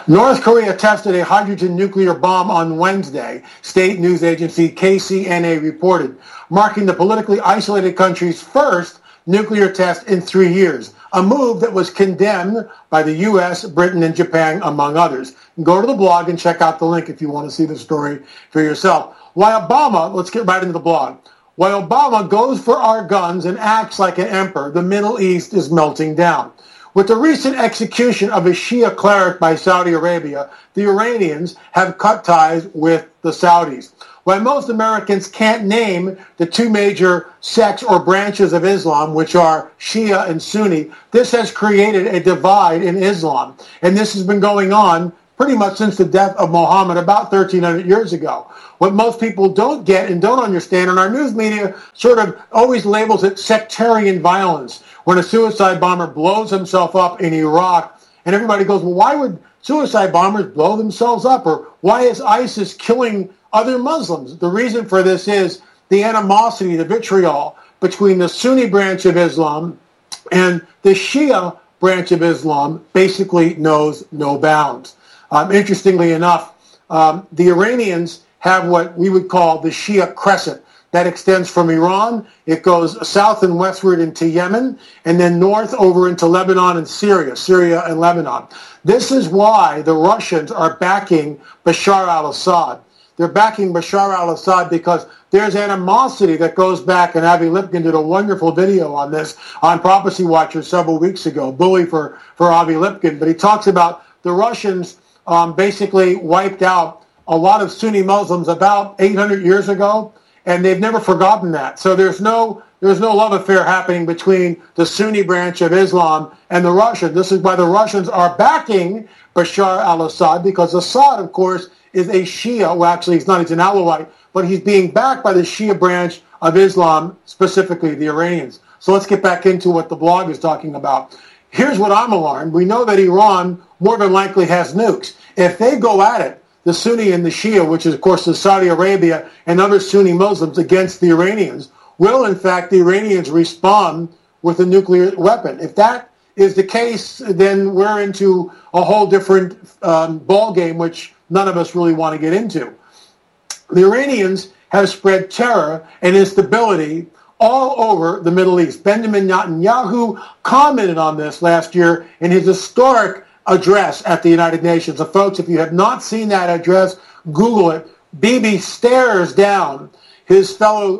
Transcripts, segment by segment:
North Korea tested a hydrogen nuclear bomb on Wednesday, state news agency KCNA reported, marking the politically isolated country's first nuclear test in 3 years, a move that was condemned by the U.S., Britain, and Japan, among others. Go to the blog and check out the link if you want to see the story for yourself. While Obama, let's get right into the blog. While Obama goes for our guns and acts like an emperor, the Middle East is melting down. With the recent execution of a Shia cleric by Saudi Arabia, the Iranians have cut ties with the Saudis. While most Americans can't name the two major sects or branches of Islam, which are Shia and Sunni, this has created a divide in Islam. And this has been going on pretty much since the death of Muhammad about 1,300 years ago. What most people don't get and don't understand, and our news media sort of always labels it sectarian violence, when a suicide bomber blows himself up in Iraq, and everybody goes, well, why would suicide bombers blow themselves up? Or why is ISIS killing other Muslims? The reason for this is the animosity, the vitriol between the Sunni branch of Islam and the Shia branch of Islam basically knows no bounds. Interestingly enough, the Iranians have what we would call the Shia Crescent. That extends from Iran. It goes south and westward into Yemen, and then north over into Lebanon and Syria and Lebanon. This is why the Russians are backing Bashar al-Assad. They're backing Bashar al-Assad because there's animosity that goes back, and Avi Lipkin did a wonderful video on this on Prophecy Watcher several weeks ago, bully for Avi Lipkin, but he talks about the Russians basically wiped out a lot of Sunni Muslims about 800 years ago, and they've never forgotten that. So there's no love affair happening between the Sunni branch of Islam and the Russians. This is why the Russians are backing Bashar al-Assad, because Assad, of course, is a Shia. Well, actually, he's an Alawite, but he's being backed by the Shia branch of Islam, specifically the Iranians. So let's get back into what the blog is talking about. Here's what I'm alarmed. We know that Iran more than likely has nukes. If they go at it, the Sunni and the Shia, which is, of course, the Saudi Arabia and other Sunni Muslims against the Iranians, will, in fact, the Iranians respond with a nuclear weapon. If that is the case, then we're into a whole different ball game, which none of us really want to get into. The Iranians have spread terror and instability all over the Middle East. Benjamin Netanyahu commented on this last year in his historic address at the United Nations. So folks, if you have not seen that address, Google it. Bibi stares down his fellow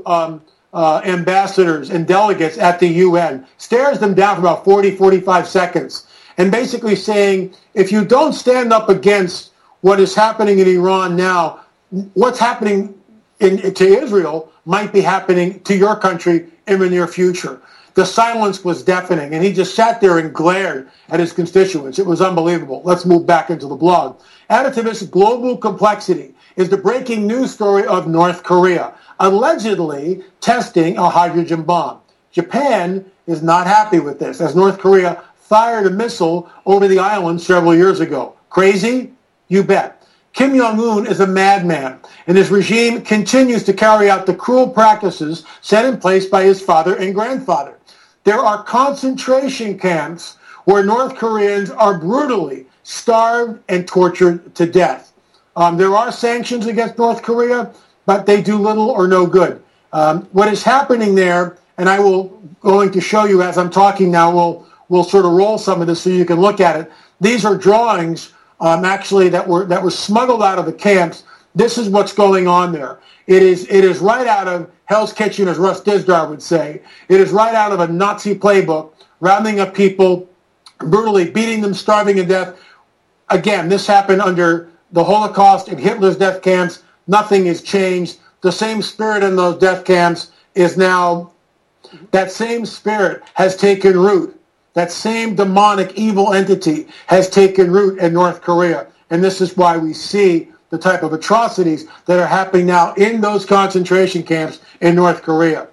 ambassadors and delegates at the UN, stares them down for about 45 seconds, and basically saying, if you don't stand up against what is happening in Iran now, what's happening to Israel might be happening to your country in the near future. The silence was deafening, and he just sat there and glared at his constituents. It was unbelievable. Let's move back into the blog. Added to this global complexity is the breaking news story of North Korea allegedly testing a hydrogen bomb. Japan is not happy with this, as North Korea fired a missile over the island several years ago. Crazy? You bet. Kim Jong-un is a madman, and his regime continues to carry out the cruel practices set in place by his father and grandfather. There are concentration camps where North Koreans are brutally starved and tortured to death. There are sanctions against North Korea, but they do little or no good. What is happening there, and I will going to show you as I'm talking now, we'll sort of roll some of this so you can look at it. These are drawings actually that were smuggled out of the camps. This is what's going on there. It is right out of Hell's Kitchen, as Russ Dizdar would say. It is right out of a Nazi playbook, rounding up people, brutally beating them, starving to death. Again, this happened under the Holocaust and Hitler's death camps. Nothing has changed. The same spirit in those death camps is now, that same spirit has taken root. That same demonic evil entity has taken root in North Korea. And this is why we see the type of atrocities that are happening now in those concentration camps in North Korea.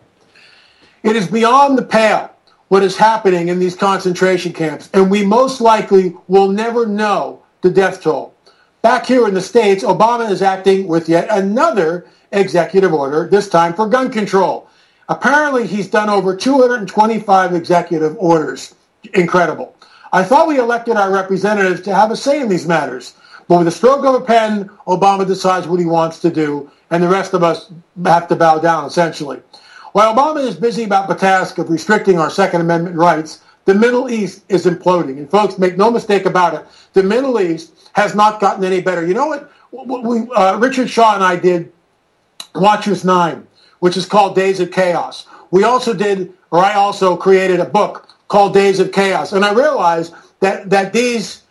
It is beyond the pale what is happening in these concentration camps, and we most likely will never know the death toll. Back here in the States, Obama is acting with yet another executive order, this time for gun control. Apparently, he's done over 225 executive orders. Incredible. I thought we elected our representatives to have a say in these matters. But with a stroke of a pen, Obama decides what he wants to do, and the rest of us have to bow down, essentially. While Obama is busy about the task of restricting our Second Amendment rights, the Middle East is imploding. And folks, make no mistake about it, the Middle East has not gotten any better. You know what? Richard Shaw and I did Watchers 9, which is called Days of Chaos. I also created a book called Days of Chaos. And I realized that these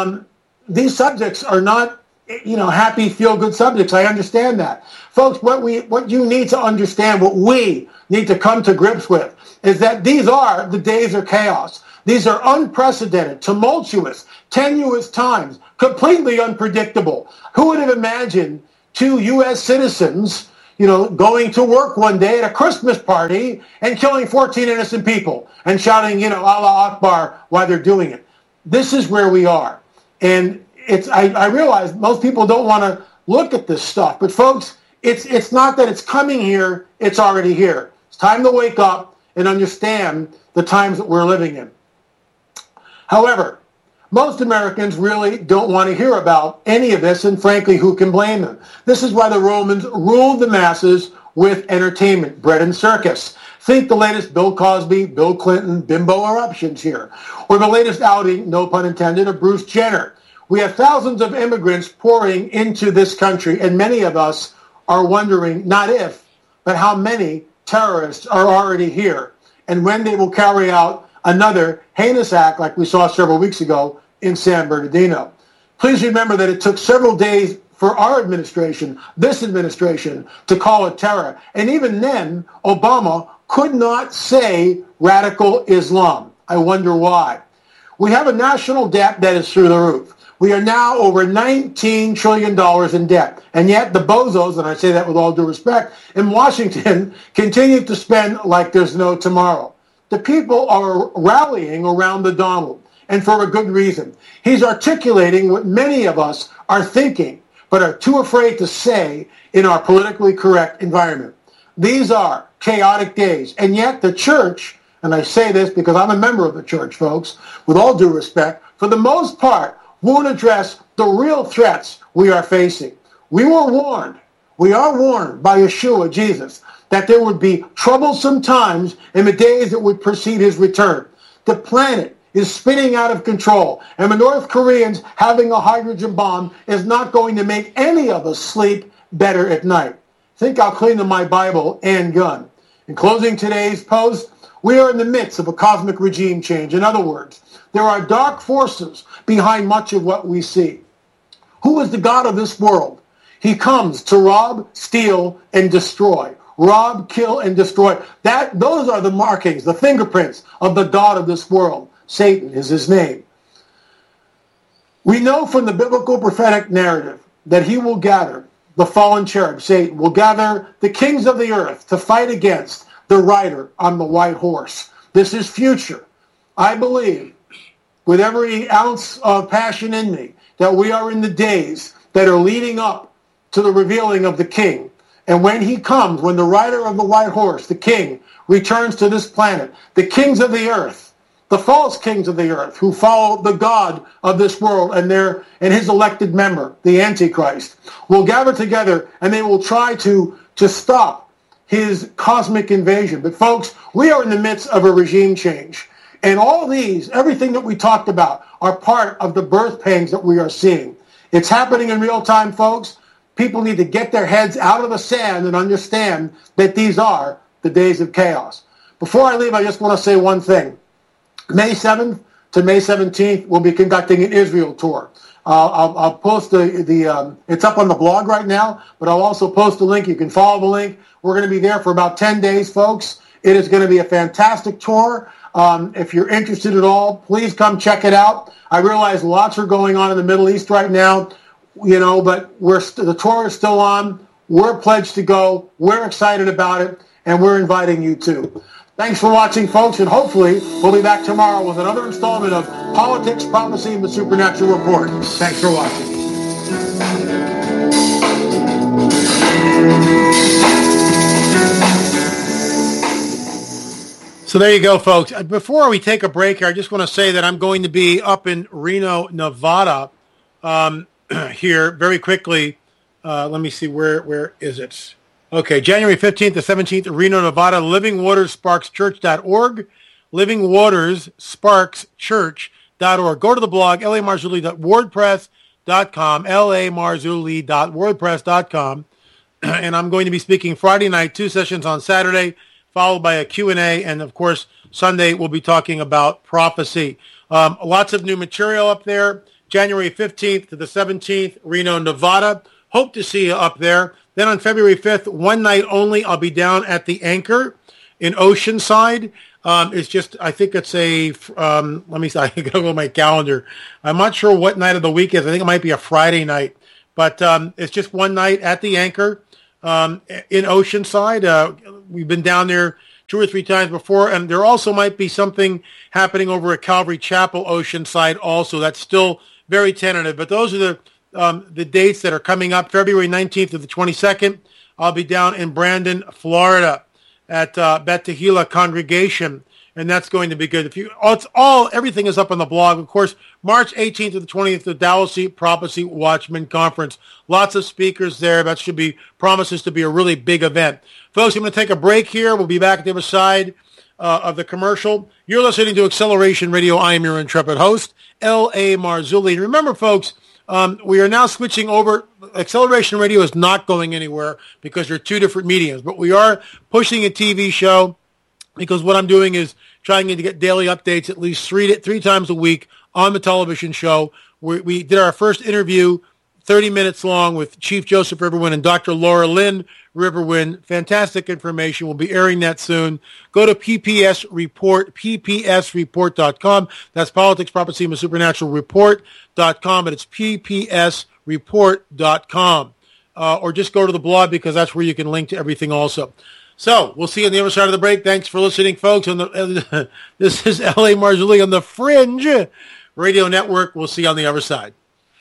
subjects are not, happy, feel-good subjects. I understand that. Folks, what you need to understand, what we need to come to grips with, is that these are the days of chaos. These are unprecedented, tumultuous, tenuous times, completely unpredictable. Who would have imagined 2 U.S. citizens, going to work one day at a Christmas party and killing 14 innocent people and shouting, Allah Akbar while they're doing it? This is where we are. And I realize most people don't want to look at this stuff. But folks, it's not that it's coming here, it's already here. It's time to wake up and understand the times that we're living in. However, most Americans really don't want to hear about any of this, and frankly, who can blame them? This is why the Romans ruled the masses with entertainment, bread and circus. Think the latest Bill Cosby, Bill Clinton, bimbo eruptions here, or the latest outing, no pun intended, of Bruce Jenner. We have thousands of immigrants pouring into this country, and many of us are wondering not if, but how many terrorists are already here, and when they will carry out another heinous act like we saw several weeks ago in San Bernardino. Please remember that it took several days for our administration, this administration, to call it terror. And even then, Obama could not say radical Islam. I wonder why. We have a national debt that is through the roof. We are now over $19 trillion in debt. And yet the bozos, and I say that with all due respect, in Washington continue to spend like there's no tomorrow. The people are rallying around the Donald, and for a good reason. He's articulating what many of us are thinking, but are too afraid to say in our politically correct environment. These are chaotic days, and yet the church, and I say this because I'm a member of the church, folks, with all due respect, for the most part, won't address the real threats we are facing. We are warned by Yeshua, Jesus, that there would be troublesome times in the days that would precede his return. The planet is spinning out of control, and the North Koreans having a hydrogen bomb is not going to make any of us sleep better at night. Think I'll clean up my Bible and gun. In closing today's post, we are in the midst of a cosmic regime change. In other words, there are dark forces behind much of what we see. Who is the God of this world? He comes to rob, steal, and destroy. Rob, kill, and destroy. Those are the markings, the fingerprints of the God of this world. Satan is his name. We know from the biblical prophetic narrative that he will gather the fallen cherub, Satan, will gather the kings of the earth to fight against the rider on the white horse. This is future. I believe with every ounce of passion in me that we are in the days that are leading up to the revealing of the king. And when he comes, when the rider of the white horse, the king, returns to this planet, the kings of the earth, the false kings of the earth who follow the God of this world and his elected member, the Antichrist, will gather together and they will try to stop his cosmic invasion. But folks, we are in the midst of a regime change. And all these, everything that we talked about, are part of the birth pangs that we are seeing. It's happening in real time, folks. People need to get their heads out of the sand and understand that these are the days of chaos. Before I leave, I just want to say one thing. May 7th to May 17th, we'll be conducting an Israel tour. I'll post it's up on the blog right now, but I'll also post the link. You can follow the link. We're going to be there for about 10 days, folks. It is going to be a fantastic tour. If you're interested at all, please come check it out. I realize lots are going on in the Middle East right now, but the tour is still on. We're pledged to go. We're excited about it, and we're inviting you too. Thanks for watching, folks, and hopefully we'll be back tomorrow with another installment of Politics, Prophecy, and the Supernatural Report. Thanks for watching. So there you go, folks. Before we take a break here, I just want to say that I'm going to be up in Reno, Nevada here very quickly. Let me see, where is it? Okay, January 15th to 17th, Reno, Nevada, livingwaterssparkschurch.org, livingwaterssparkschurch.org. Go to the blog, lamarzulli.wordpress.com, lamarzulli.wordpress.com, and I'm going to be speaking Friday night, 2 sessions on Saturday, followed by a Q&A, and of course, Sunday we'll be talking about prophecy. Lots of new material up there, January 15th to the 17th, Reno, Nevada. Hope to see you up there. Then on February 5th, one night only, I'll be down at the Anchor in Oceanside. It's just, I think it's let me see, I can go to my calendar. I'm not sure what night of the week is. I think it might be a Friday night. But it's just one night at the Anchor in Oceanside. We've been down there 2 or 3 times before, and there also might be something happening over at Calvary Chapel, Oceanside also. That's still very tentative. But those are the dates that are coming up. February 19th to the 22nd, I'll be down in Brandon, Florida at Beth Tehillah Congregation, and that's going to be good. Everything is up on the blog. Of course, March 18th to the 20th, the Dallas Prophecy Watchman Conference. Lots of speakers there. That promises to be a really big event. Folks, I'm going to take a break here. We'll be back at the other side of the commercial. You're listening to Acceleration Radio. I am your intrepid host, L.A. Marzulli. Remember, folks, we are now switching over. Acceleration Radio is not going anywhere because they're 2 different mediums, but we are pushing a TV show because what I'm doing is trying to get daily updates at least three times a week on the television show. We did our first interview, 30 minutes long, with Chief Joseph Riverwind and Dr. Laura Lynn Riverwind. Fantastic information. We'll be airing that soon. Go to PPS Report, ppsreport.com. That's Politics, Prophecy, and Supernatural Report.com, but it's ppsreport.com. Or just go to the blog because that's where you can link to everything also. So we'll see you on the other side of the break. Thanks for listening, folks. This is L.A. Marzulli on the Fringe Radio Network. We'll see you on the other side.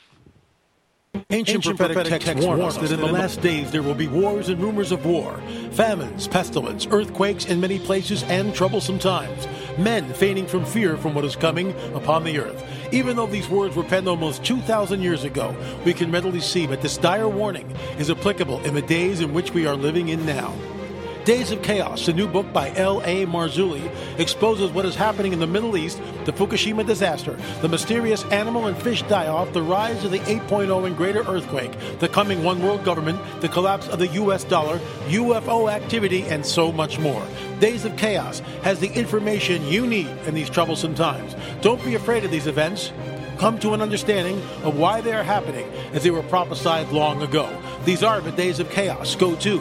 Ancient prophetic texts warn us that in the last days there will be wars and rumors of war, famines, pestilence, earthquakes in many places, and troublesome times. Men fainting from fear from what is coming upon the earth. Even though these words were penned almost 2,000 years ago, we can readily see that this dire warning is applicable in the days in which we are living in now. Days of Chaos, a new book by L.A. Marzulli, exposes what is happening in the Middle East, the Fukushima disaster, the mysterious animal and fish die-off, the rise of the 8.0 and greater earthquake, the coming one world government, the collapse of the U.S. dollar, UFO activity, and so much more. Days of Chaos has the information you need in these troublesome times. Don't be afraid of these events. Come to an understanding of why they are happening as they were prophesied long ago. These are the Days of Chaos. Go to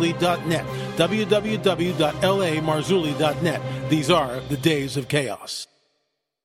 www.lamarzulli.net, www.lamarzulli.net. These are the Days of Chaos.